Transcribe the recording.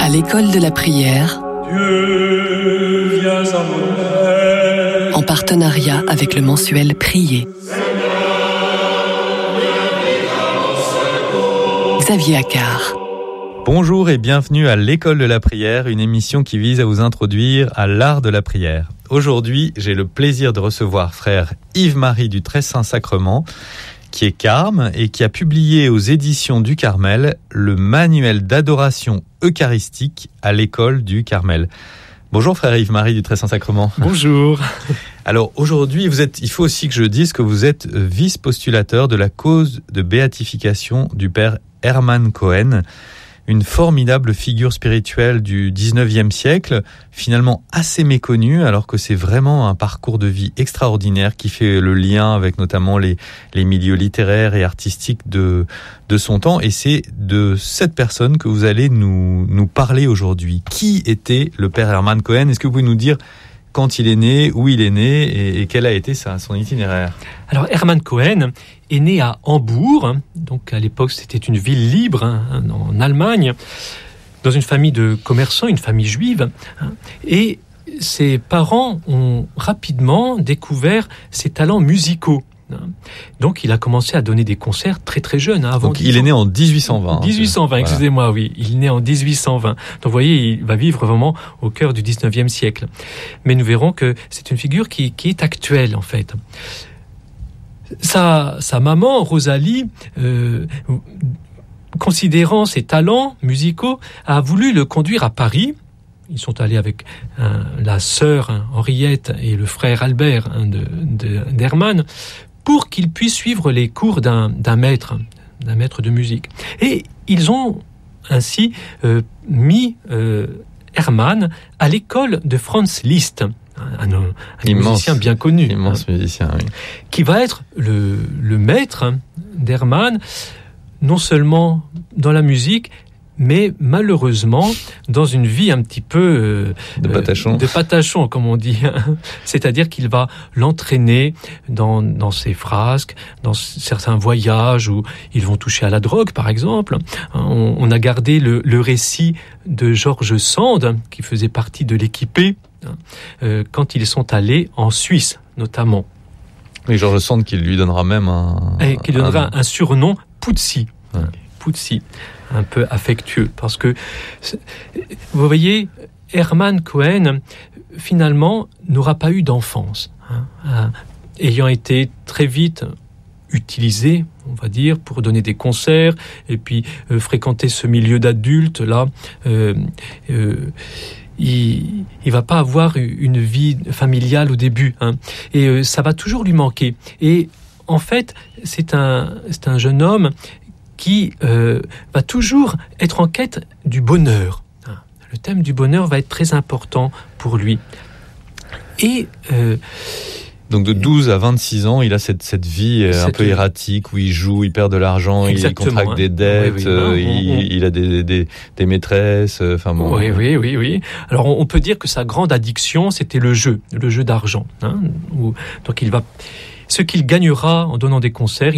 l'école de la prière, Dieu, viens à mon aide. en partenariat avec le mensuel Prier. Xavier Accard. Bonjour et bienvenue à l'école de la prière, une émission qui vise à vous introduire à l'art de la prière. Aujourd'hui, j'ai le plaisir de recevoir frère Yves-Marie du Très Saint-Sacrement, qui est carme et qui a publié aux éditions du Carmel le manuel d'adoration eucharistique à l'école du Carmel. Bonjour frère Yves-Marie du Très Saint-Sacrement. Bonjour. Alors aujourd'hui, il faut aussi que je dise que vous êtes vice-postulateur de la cause de béatification du père Hermann Cohen, une formidable figure spirituelle du 19e siècle, finalement assez méconnue, alors que c'est vraiment un parcours de vie extraordinaire qui fait le lien avec notamment les milieux littéraires et artistiques de son temps. Et c'est de cette personne que vous allez nous parler aujourd'hui. Qui était le père Hermann Cohen ? Est-ce que vous pouvez nous dire quand il est né, où il est né et quel a été son itinéraire ? Alors Hermann Cohen est né à Hambourg, donc à l'époque c'était une ville libre en Allemagne, dans une famille de commerçants, une famille juive, et ses parents ont rapidement découvert ses talents musicaux. Donc il a commencé à donner des concerts très très jeune. Donc il est né en 1820. 1820, excusez-moi, voilà. Oui. Il est né en 1820. Donc vous voyez, il va vivre vraiment au cœur du 19e siècle. Mais nous verrons que c'est une figure qui est actuelle en fait. Sa maman, Rosalie, considérant ses talents musicaux, a voulu le conduire à Paris. Ils sont allés avec la sœur Henriette et le frère Albert d'Hermann pour qu'il puisse suivre les cours d'un maître de musique. Et ils ont ainsi mis Hermann à l'école de Franz Liszt, un musicien bien connu. Immense musicien, oui. Qui va être le maître d'Hermann, non seulement dans la musique, mais malheureusement dans une vie un petit peu de patachon, comme on dit. C'est-à-dire qu'il va l'entraîner dans ses frasques, dans certains voyages où ils vont toucher à la drogue, par exemple. On a gardé le récit de Georges Sand, qui faisait partie de l'équipée, quand ils sont allés en Suisse, notamment. Et Georges Sand qui lui donnera même un surnom, Putzi. Ouais. Putzi, un peu affectueux, parce que, vous voyez, Hermann Cohen, finalement, n'aura pas eu d'enfance, ayant été très vite utilisé, on va dire, pour donner des concerts, et puis fréquenter ce milieu d'adultes, là, il va pas avoir une vie familiale au début, et ça va toujours lui manquer. Et en fait, c'est un jeune homme qui va toujours être en quête du bonheur. Le thème du bonheur va être très important pour lui. Et donc de 12 à 26 ans, il a cette vie un peu erratique où il joue, il perd de l'argent, il contracte des dettes, il a des maîtresses, enfin bon. Oui. Alors on peut dire que sa grande addiction, c'était le jeu d'argent. Donc ce qu'il gagnera en donnant des concerts,